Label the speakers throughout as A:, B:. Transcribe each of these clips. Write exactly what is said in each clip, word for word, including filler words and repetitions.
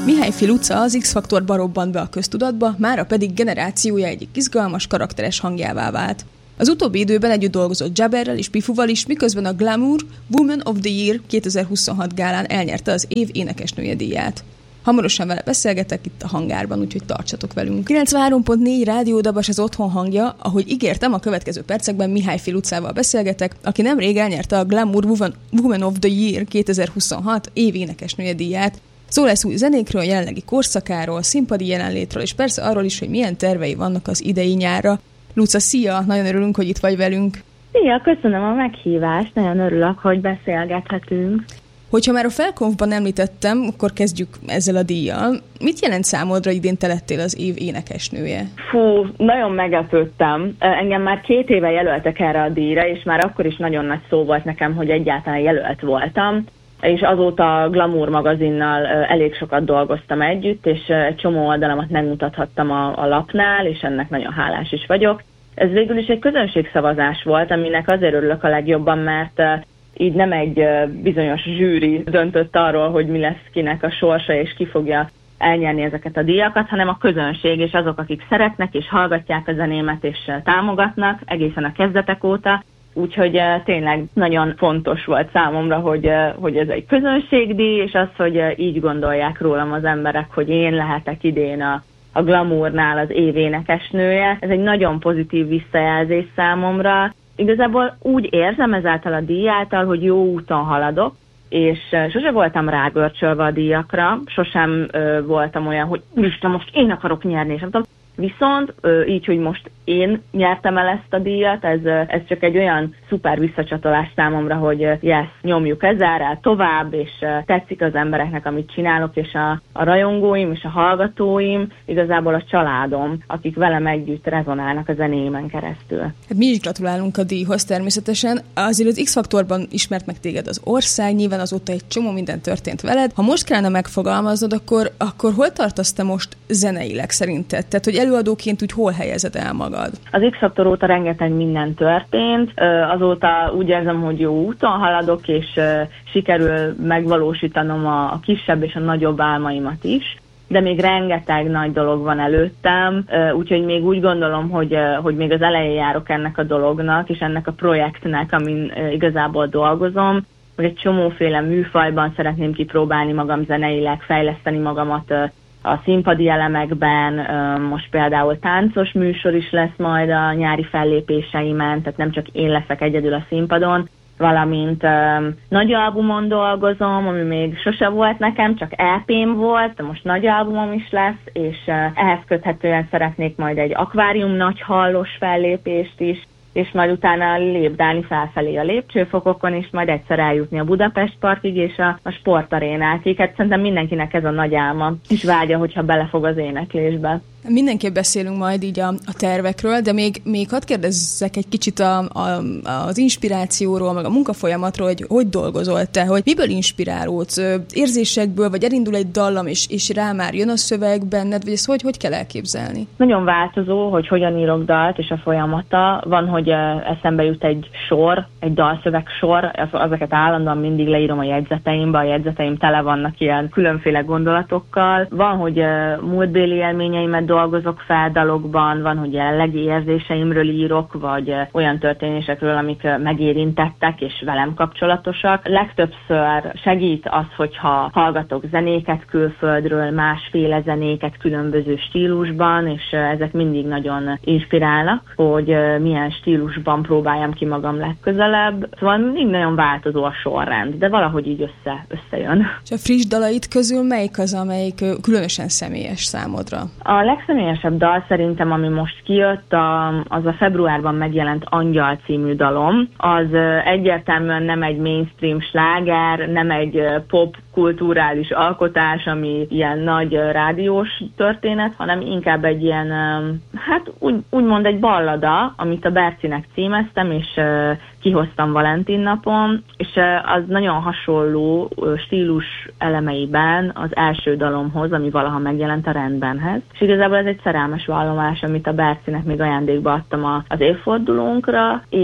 A: Mihály Luca az X-faktorba robbant be a köztudatba, mára pedig generációja egyik izgalmas, karakteres hangjává vált. Az utóbbi időben együtt dolgozott Jabberrel és Pifuval is, miközben a Glamour Woman of the Year kétezer-huszonhat gálán elnyerte az év énekesnője díját. Hamarosan vele beszélgetek itt a hangárban, úgyhogy tartsatok velünk. kilencvenhárom pont négy Rádió Dabas az otthon hangja, ahogy ígértem, a következő percekben Mihály Lucával beszélgetek, aki nemrég elnyerte a Glamour Woman of the Year kétezer-huszonhat év énekesnője díját. Szó lesz új zenékről, a jelenlegi korszakáról, színpadi jelenlétről, és persze arról is, hogy milyen tervei vannak az idei nyárra. Luca, szia! Nagyon örülünk, hogy itt vagy velünk.
B: Szia, köszönöm a meghívást, nagyon örülök, hogy beszélgethetünk.
A: Hogyha már a Felkonfban említettem, akkor kezdjük ezzel a díjjal. Mit jelent számodra, idén te lettél az év énekesnője?
B: Fú, nagyon meglepődtem. Engem már két éve jelöltek erre a díjra, és már akkor is nagyon nagy szó volt nekem, hogy egyáltalán jelölt voltam. És azóta a Glamour magazinnal elég sokat dolgoztam együtt, és egy csomó oldalamat megmutathattam a, a lapnál, és ennek nagyon hálás is vagyok. Ez végül is egy közönségszavazás volt, aminek azért örülök a legjobban, mert így nem egy bizonyos zsűri döntött arról, hogy mi lesz kinek a sorsa, és ki fogja elnyerni ezeket a díjakat, hanem a közönség, és azok, akik szeretnek, és hallgatják a zenémet, és támogatnak egészen a kezdetek óta. Úgyhogy uh, tényleg nagyon fontos volt számomra, hogy, uh, hogy ez egy közönségdíj, és az, hogy uh, így gondolják rólam az emberek, hogy én lehetek idén a, a Glamournál az év énekesnője. Ez egy nagyon pozitív visszajelzés számomra. Igazából úgy érzem ezáltal a díj által, hogy jó úton haladok, és uh, sose voltam rágörcsölve a díjakra, sosem uh, voltam olyan, hogy úristen, most én akarok nyerni, és nem tudom. Viszont így, hogy most én nyertem el ezt a díjat, ez, ez csak egy olyan szuper visszacsatolás számomra, hogy yes, nyomjuk ezzel tovább, és tetszik az embereknek, amit csinálok, és a, a rajongóim, és a hallgatóim, igazából a családom, akik velem együtt rezonálnak a zenémen keresztül.
A: Hát mi is gratulálunk a díjhoz természetesen. Azért az X-faktorban ismert meg téged az ország, nyilván azóta egy csomó minden történt veled. Ha most kellene megfogalmaznod, akkor, akkor hol tartasz te most zeneileg szerinted? Tehát, hogy előadóként úgy hol helyezed el magad?
B: Az X-faktor óta rengeteg minden történt, azóta úgy érzem, hogy jó úton haladok, és sikerül megvalósítanom a kisebb és a nagyobb álmaimat is, de még rengeteg nagy dolog van előttem, úgyhogy még úgy gondolom, hogy, hogy még az elején járok ennek a dolognak, és ennek a projektnek, amin igazából dolgozom, hogy egy csomóféle műfajban szeretném kipróbálni magam zeneileg, fejleszteni magamat a színpadi elemekben, most például táncos műsor is lesz majd a nyári fellépéseimen, tehát nem csak én leszek egyedül a színpadon, valamint um, nagy albumon dolgozom, ami még sose volt nekem, csak é pém volt, de most nagy albumom is lesz, és uh, ehhez köthetően szeretnék majd egy akvárium nagy hallos fellépést is, és majd utána lépdálni felfelé a lépcsőfokokon, és majd egyszer eljutni a Budapest Parkig és a, a sportarénákig. Hát szerintem mindenkinek ez a nagy álma, és vágya, hogyha belefog az éneklésbe.
A: Mindenképp beszélünk majd így a, a tervekről, de még, még hadd kérdezzek egy kicsit a, a, az inspirációról, meg a munkafolyamatról, hogy hogy dolgozol te, hogy miből inspirálódsz? Érzésekből, vagy elindul egy dallam, és, és rá már jön a szöveg benned, vagy ezt hogy, hogy kell elképzelni?
B: Nagyon változó, hogy hogyan írok dalt, és a folyamata. Van, hogy eszembe jut egy sor, egy dalszöveg sor, ezeket állandóan mindig leírom a jegyzeteimbe, a jegyzeteim tele vannak ilyen különféle gondolatokkal. Van, hogy múltbéli élményeimet dolgozok fel dalokban, van, hogy jelenlegi érzéseimről írok, vagy olyan történésekről, amik megérintettek és velem kapcsolatosak. Legtöbbször segít az, hogyha hallgatok zenéket külföldről, másféle zenéket különböző stílusban, és ezek mindig nagyon inspirálnak, hogy milyen stílusban próbáljam ki magam legközelebb. Szóval mindig nagyon változó a sorrend, de valahogy így össze, összejön.
A: És a friss dalait közül melyik az, amelyik különösen személyes számodra?
B: A legszemélyesebb dal szerintem, ami most kijött, a, az a februárban megjelent Angyal című dalom. Az egyértelműen nem egy mainstream sláger, nem egy pop kulturális alkotás, ami ilyen nagy rádiós történet, hanem inkább egy ilyen, hát úgy, úgymond egy ballada, amit a Bercinek címeztem, és kihoztam Valentin napon, és az nagyon hasonló stílus elemeiben az első dalomhoz, ami valaha megjelent a Rendbenhez. És igazából ez egy szerelmes vallomás, amit a Bercinek még ajándékba adtam az évfordulónkra, és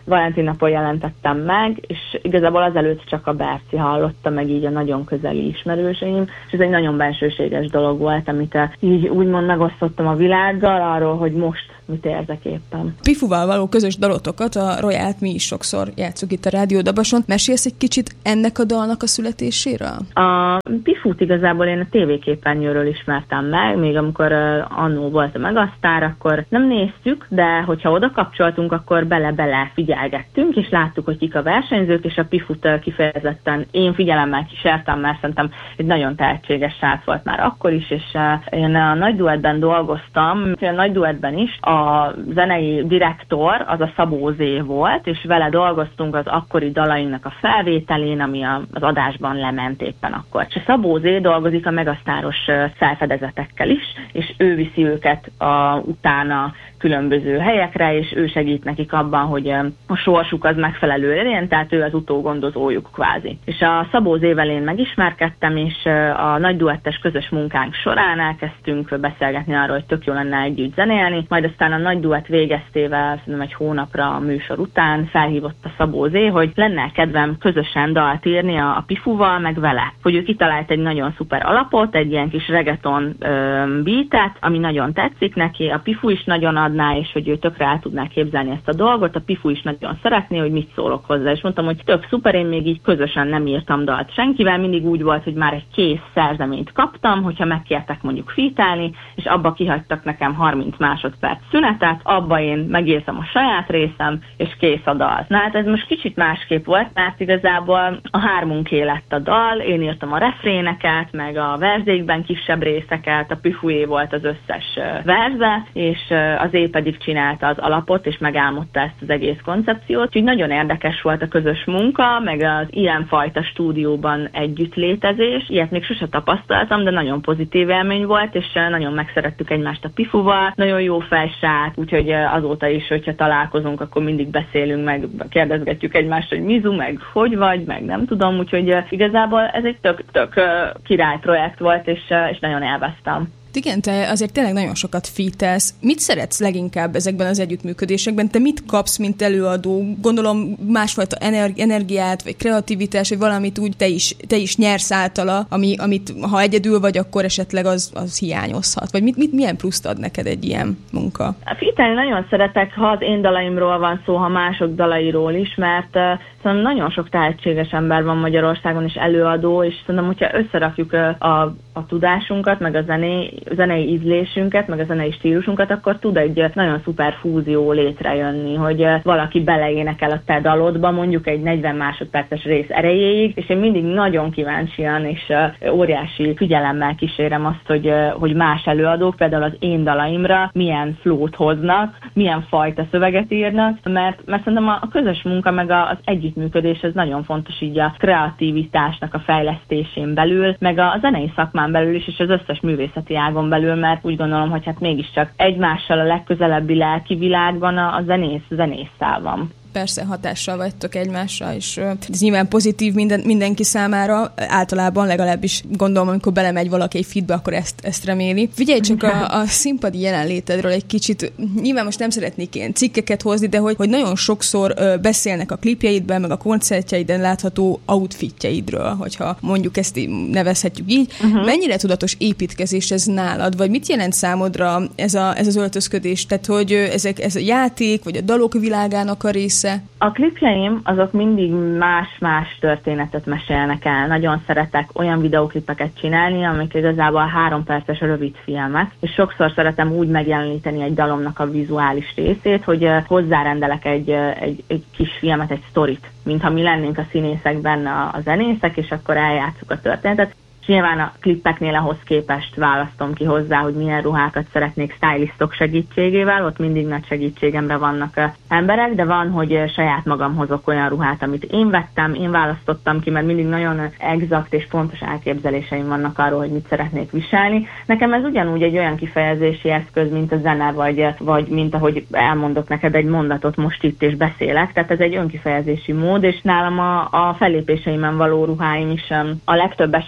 B: Valentin napon jelentettem meg, és igazából azelőtt csak a Berci hallotta, meg így a nagyon közeli ismerőseim, és ez egy nagyon bensőséges dolog volt, amit így úgymond megosztottam a világgal arról, hogy most mit érzek éppen.
A: Pifuval való közös dalotokat, a Royalt mi is sokszor játszuk itt a Rádió Dabason. Mesélsz egy kicsit ennek a dalnak a születéséről?
B: A Pifut igazából én a tévéképernyőről ismertem meg, még amikor uh, annó volt a Megasztár, akkor nem néztük, de hogyha oda kapcsoltunk, akkor bele-bele figyelgettünk, és láttuk, hogy kik a versenyzők, és a Pifut uh, kifejezetten én figyelemmel kísértem, mert szerintem egy nagyon tehetséges srác volt már akkor is, és uh, én a Nagy Duettben dolgoztam, a Nagy Duettben is, a zenei direktor az a Szabó Zé volt, és vele dolgoztunk az akkori dalainknak a felvételén, ami a, az adásban lement éppen akkor. És a Szabó Zé dolgozik a megasztáros felfedezetekkel is, és ő viszi őket a, utána különböző helyekre, és ő segít nekik abban, hogy a sorsuk az megfelelő legyen, tehát ő az utógondozójuk kvázi. És a Szabó Zével én megismerkedtem, és a Nagy Duettes közös munkánk során elkezdtünk beszélgetni arról, hogy tök jó lenne együtt zenélni, majd aztán a Nagy Duett végeztével, szerintem egy hónapra a műsor után felhívott a Szabó Zé, hogy lenne kedvem közösen dalt írni a, a Pifuval, meg vele. Hogy ő kitalált egy nagyon szuper alapot, egy ilyen kis reggaeton ö, beatet, ami nagyon tetszik neki, a Pifu is nagyon adná, és hogy ő tökre el tudná képzelni ezt a dolgot, a Pifu is nagyon szeretné, hogy mit szólok hozzá, és mondtam, hogy tök szuper, én még így közösen nem írtam dalt senkivel, mindig úgy volt, hogy már egy kész szerzeményt kaptam, hogyha megkértek mondjuk featelni, és abba kihagytak nekem harminc másodperc szünetet, abba én megírtam a saját részem, és kész a dal. Na hát ez most kicsit másképp volt, mert igazából a hármunké lett a dal, én írtam a refréneket, meg a verzékben kisebb részeket, a Pifué volt az összes verze, és az é pedig csinálta az alapot, és megálmodta ezt az egész koncepciót. Úgyhogy nagyon érdekes volt a közös munka, meg az ilyenfajta stúdióban együttlétezés. Ilyet még sose tapasztaltam, de nagyon pozitív élmény volt, és nagyon megszerettük egymást a Pifuval. Nagyon jó fejsrác, úgyhogy azóta is, hogyha találkozunk, akkor mindig beszélünk, meg kérdezgetjük egymást, hogy mizu, meg hogy vagy, meg nem tudom, úgyhogy igazából ez egy tök-tök király projekt volt, és, és nagyon élveztem.
A: Igen, te azért tényleg nagyon sokat featelsz. Mit szeretsz leginkább ezekben az együttműködésekben? Te mit kapsz, mint előadó? Gondolom másfajta energiát, vagy kreativitás, vagy valamit úgy te is, te is nyersz általa, ami, amit ha egyedül vagy, akkor esetleg az, az hiányozhat. Vagy mit, mit, milyen pluszt ad neked egy ilyen munka?
B: A featelni nagyon szeretek, ha az én dalaimról van szó, ha mások dalairól is, mert uh, szerintem nagyon sok tehetséges ember van Magyarországon, és előadó, és szerintem, hogyha összerakjuk uh, a, a tudásunkat, meg a zené, zenei ízlésünket, meg a zenei stílusunkat, akkor tud egy nagyon szuper fúzió létrejönni, hogy valaki beleénekel a te dalodba, mondjuk egy negyven másodperces rész erejéig, és én mindig nagyon kíváncsian és óriási figyelemmel kísérem azt, hogy, hogy más előadók, például az én dalaimra milyen flót hoznak, milyen fajta szöveget írnak, mert, mert szerintem a közös munka, meg az együttműködés, ez nagyon fontos így a kreativitásnak a fejlesztésén belül, meg a zenei szakmán belül is, és az összes művészeti ágon belül, mert úgy gondolom, hogy hát mégiscsak egymással a legközelebbi lelki világban a, a zenész zenésszel van.
A: Persze hatással vagytok egymásra, és ez nyilván pozitív minden, mindenki számára, általában legalábbis gondolom, amikor belemegy valaki egy feedbe, akkor ezt, ezt reméli. Figyelj csak a, a színpadi jelenlétedről egy kicsit, nyilván most nem szeretnék ilyen cikkeket hozni, de hogy, hogy nagyon sokszor ö, beszélnek a klipjeidben, meg a koncertjeiden látható outfitjeidről, hogyha mondjuk ezt nevezhetjük így. Uh-huh. Mennyire tudatos építkezés ez nálad, vagy mit jelent számodra ez, a, ez az öltözködés? Tehát, hogy ezek, ez a játék, vagy a dalok világának a része?
B: A klipjeim azok mindig más-más történetet mesélnek el. Nagyon szeretek olyan videóklipeket csinálni, amik igazából három perces rövid filmek, és sokszor szeretem úgy megjeleníteni egy dalomnak a vizuális részét, hogy hozzárendelek egy, egy, egy kis filmet, egy sztorit, mintha mi lennénk a színészek benne a zenészek, és akkor eljátszuk a történetet. És nyilván a klippeknél ahhoz képest választom ki hozzá, hogy milyen ruhákat szeretnék stylistok segítségével, ott mindig nagy segítségemre vannak emberek, de van, hogy saját magam hozok olyan ruhát, amit én vettem, én választottam ki, mert mindig nagyon exakt és pontos elképzeléseim vannak arról, hogy mit szeretnék viselni. Nekem ez ugyanúgy egy olyan kifejezési eszköz, mint a zene, vagy, vagy mint ahogy elmondok neked egy mondatot most itt és beszélek, tehát ez egy önkifejezési mód, és nálam a, a fellépéseimen való ruháim is a legtöbb esetben,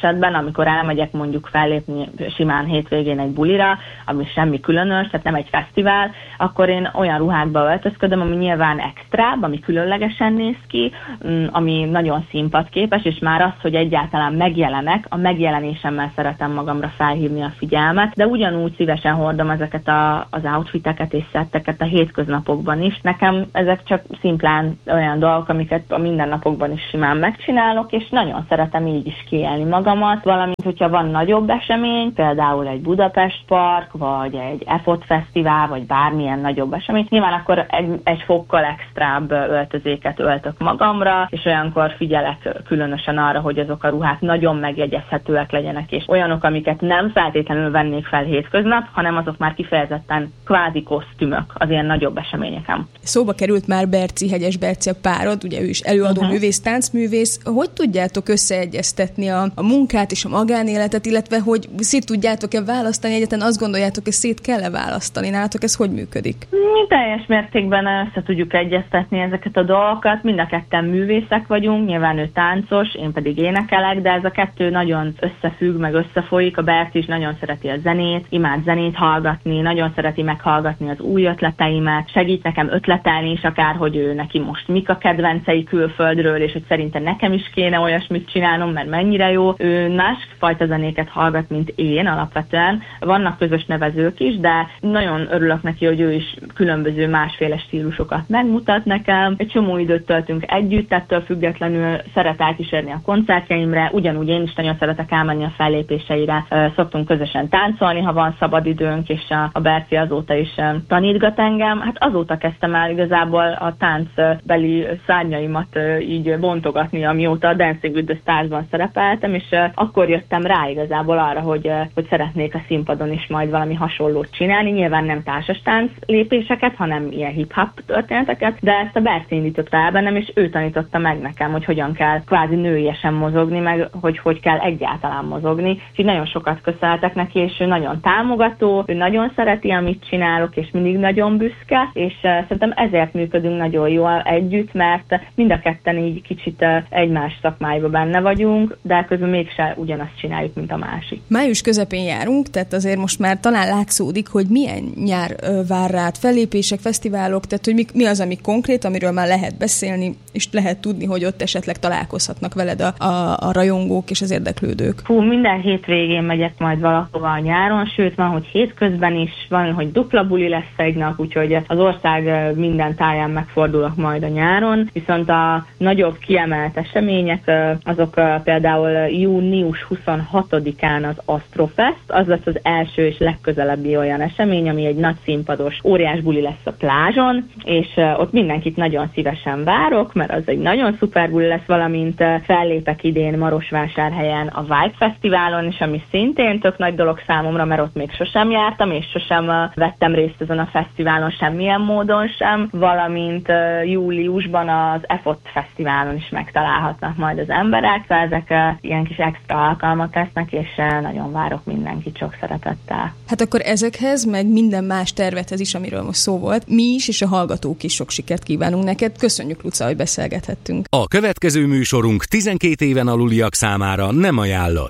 B: amikor elmegyek mondjuk fellépni simán hétvégén egy bulira, ami semmi különös, tehát nem egy fesztivál, akkor én olyan ruhákba öltözködöm, ami nyilván extrább, ami különlegesen néz ki, ami nagyon színpadképes, és már az, hogy egyáltalán megjelenek, a megjelenésemmel szeretem magamra felhívni a figyelmet, de ugyanúgy szívesen hordom ezeket a, az outfiteket és szetteket a hétköznapokban is. Nekem ezek csak szimplán olyan dolgok, amiket a mindennapokban is simán megcsinálok, és nagyon szeretem így is kiélni magamat, valamint, hogyha van nagyobb esemény, például egy Budapest Park, vagy egy e f o t Fesztivál, vagy bármilyen nagyobb esemény, nyilván akkor egy, egy fokkal extrább öltözéket öltök magamra, és olyankor figyelek különösen arra, hogy azok a ruhák nagyon megjegyezhetőek legyenek, és olyanok, amiket nem feltétlenül vennék fel hétköznap, hanem azok már kifejezetten kvázi kosztümök az ilyen nagyobb eseményeken.
A: Szóba került már Berczy, Hegyes Berczy a párod, ugye ő is előadó uh-huh. művész, táncművész. Hogy tudjátok összeegyeztetni a, a munkát és a magánéletet, illetve hogy szét tudjátok-e választani, egyáltalán azt gondoljátok, hogy szét kell-e választani? Nálatok ez hogy működik?
B: Mi teljes mértékben össze tudjuk egyeztetni ezeket a dolgokat. Mind a ketten művészek vagyunk, nyilván ő táncos, én pedig énekelek, de ez a kettő nagyon összefügg, meg összefolyik. A Berczy is nagyon szereti a zenét, imád zenét hallgatni, nagyon szereti meghallgatni az új ötleteimet, segít nekem ötletelni is akár, hogy ő neki most mik a kedvencei külföldről, és hogy szerintem nekem is kéne olyasmit csinálnom, mert mennyire jó. Ő másfajta zenéket hallgat, mint én alapvetően. Vannak közös nevezők is, de nagyon örülök neki, hogy ő is különböző másféle stílusokat megmutat nekem. Egy csomó időt töltünk együtt, ettől függetlenül szeret elkísérni a koncertjeimre, ugyanúgy én is nagyon szeretek elmenni a fellépéseire. Szoktunk közösen táncolni, ha van szabad időnk, és a, a Berczy azóta is tanítgat engem. Hát azóta kezdtem el igazából a táncbeli szárnyaimat így bontogatni, amióta a Dancing with the Stars-ban szerepeltem, és akkor jöttem rá igazából arra, hogy, hogy szeretnék a színpadon is majd valami hasonlót csinálni. Nyilván nem társas tánc lépéseket, hanem ilyen hip-hop történeteket, de ezt a Berczy indította el bennem, és ő tanította meg nekem, hogy hogyan kell kvázi nőiesen mozogni, meg hogy hogy kell egyáltalán mozogni. És így nagyon sokat köszönhetek neki, és ő nagyon támogató, ő nagyon szereti, amit csinálok, és mindig nagyon büszke, és uh, szerintem ezért működünk nagyon jól együtt, mert mind a ketten így kicsit uh, egymás szakmájában benne vagyunk, de közben mégse ugyanazt csináljuk, mint a másik.
A: Május közepén járunk, tehát azért most már talán látszódik, hogy milyen nyár uh, vár rád, fellépések, fesztiválok, tehát hogy mi, mi az, ami konkrét, amiről már lehet beszélni, és lehet tudni, hogy ott esetleg találkozhatnak veled a, a, a rajongók és az érdeklődők.
B: Hú, minden hétvégén megyek majd valahova a nyáron, sőt van, hogy hétközben is, van, hogy dupla buli lesz egy nap, úgyhogy az ország minden táján megfordulok majd a nyáron, viszont a nagyobb kiemelt események, azok például június huszonhatodikán az Astrofest, az lesz az első és legközelebbi olyan esemény, ami egy nagy színpados, óriás buli lesz a plázson, és ott mindenkit nagyon szívesen várok, mert az egy nagyon szuper buli lesz, valamint fellépek idén Marosvásárhelyen a Vibe Fesztiválon, és ami szintén tök nagy dolog számomra, mert ott még sosem jártam, és sosem vettem részt ezen a fesztiválon semmilyen módon sem, valamint júliusban az e f o t Fesztiválon is megtalálhatnak majd az emberek, szóval ezek ilyen kis extra alkalmak lesznek, és nagyon várok mindenkit sok szeretettel.
A: Hát akkor ezekhez, meg minden más tervethez is, amiről most szó volt, mi is és a hallgatók is sok sikert kívánunk neked. Köszönjük, Luca, hogy beszélgethettünk.
C: A következő műsorunk tizenkét éven aluliak számára nem ajánlott.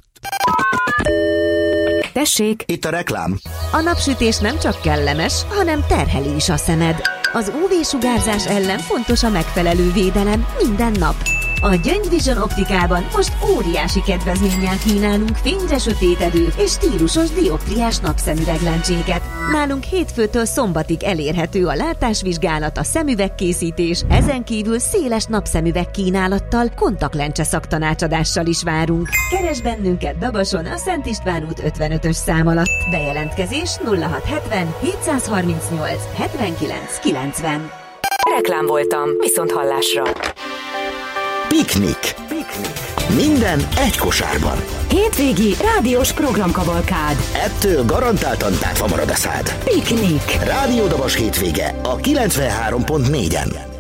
D: Tessék!
E: Itt a reklám.
D: A napsütés nem csak kellemes, hanem terheli is a szemed. Az ú vé-sugárzás ellen fontos a megfelelő védelem minden nap. A Gyöngy Vision optikában most óriási kedvezménnyel kínálunk fényre sötétedő és stílusos dioptriás napszemüveglencséket. Nálunk hétfőtől szombatig elérhető a látásvizsgálat, a szemüvegkészítés, ezen kívül széles napszemüveg kínálattal, kontaktlencse szaktanácsadással is várunk. Keresd bennünket Dabason a Szent István út ötvenötös szám alatt. Bejelentkezés nulla hat hetven hétszázharmincnyolc hetvenkilenc kilencven.
F: Reklám voltam, viszont hallásra.
E: Piknik. Minden egy kosárban.
F: Hétvégi rádiós programkavalkád.
E: Ettől garantáltan tátva marad a szád.
F: Piknik.
E: Rádió Dabas hétvége a kilencvenhárom pont négyen.